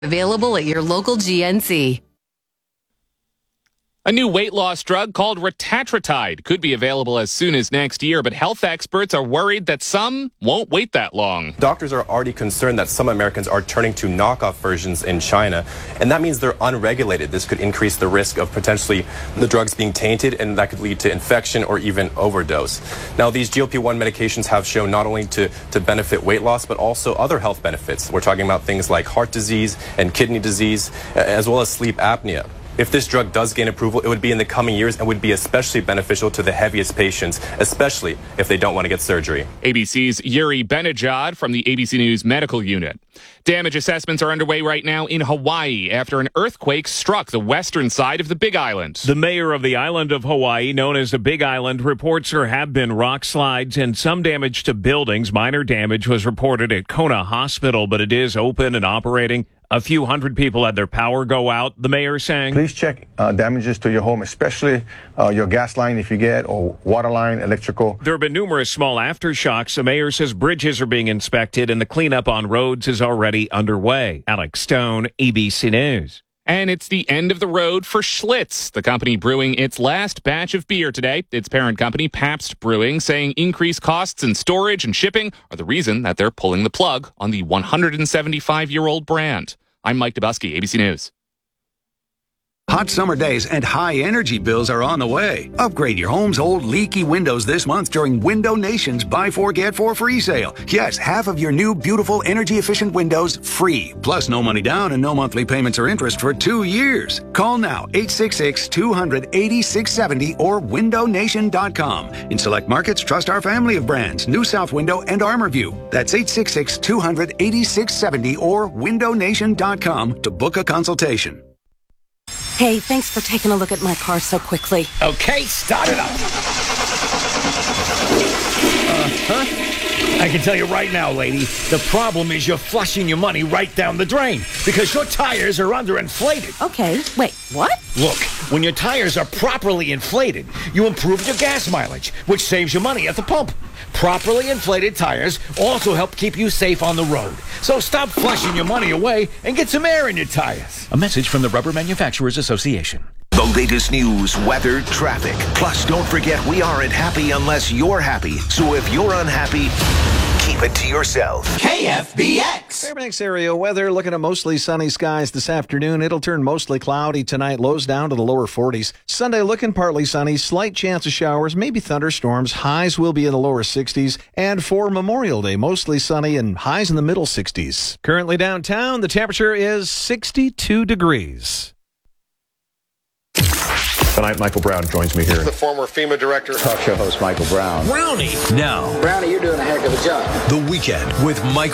Available at your local GNC. A new weight loss drug called retatrutide could be available as soon as next year, but health experts are worried that some won't wait that long. Doctors are already concerned that some Americans are turning to knockoff versions in China, and that means they're unregulated. This could increase the risk of potentially the drugs being tainted, and that could lead to infection or even overdose. Now, these GLP-1 medications have shown not only to benefit weight loss, but also other health benefits. We're talking about things like heart disease and kidney disease, as well as sleep apnea. If this drug does gain approval, it would be in the coming years and would be especially beneficial to the heaviest patients, especially if they don't want to get surgery. ABC's Yuri Benajad from the ABC News Medical Unit. Damage assessments are underway right now in Hawaii after an earthquake struck the western side of the Big Island. The mayor of the island of Hawaii, known as the Big Island, reports there have been rock slides and some damage to buildings. Minor damage was reported at Kona Hospital, but it is open and operating. A few hundred people had their power go out, the mayor saying. Please check damages to your home, especially your gas line if you get, or water line, electrical. There have been numerous small aftershocks. The mayor says bridges are being inspected and the cleanup on roads is already underway. Alex Stone, ABC News. And it's the end of the road for Schlitz, the company brewing its last batch of beer today. Its parent company, Pabst Brewing, saying increased costs in storage and shipping are the reason that they're pulling the plug on the 175-year-old brand. I'm Mike Dubusky, ABC News. Hot summer days and high energy bills are on the way. Upgrade your home's old leaky windows this month during Window Nation's Buy 4 Get 4 free sale. Yes, half of your new beautiful energy efficient windows free. Plus no money down and no monthly payments or interest for 2 years. Call now 866-200-8670 or windownation.com. In select markets, trust our family of brands, New South Window and ArmorView. That's 866-200-8670 or windownation.com to book a consultation. Hey, thanks for taking a look at my car so quickly. Okay, start it up. I can tell you right now, lady, the problem is you're flushing your money right down the drain because your tires are underinflated. Okay, wait, what? Look, when your tires are properly inflated, you improve your gas mileage, which saves you money at the pump. Properly inflated tires also help keep you safe on the road. So stop flushing your money away and get some air in your tires. A message from the Rubber Manufacturers Association. The latest news, weather, traffic. Plus, don't forget we aren't happy unless you're happy. So if you're unhappy, keep it to yourself. KFBX. Fairbanks area weather, looking at mostly sunny skies this afternoon. It'll turn mostly cloudy tonight, lows down to the lower 40s. Sunday looking partly sunny, slight chance of showers, maybe thunderstorms. Highs will be in the lower 60s. And for Memorial Day, mostly sunny and highs in the middle 60s. Currently downtown, the temperature is 62 degrees. Tonight, Michael Brown joins me here. The former FEMA director. Talk show host Michael Brown. Brownie. Now, Brownie, you're doing a heck of a job. The Weekend with Michael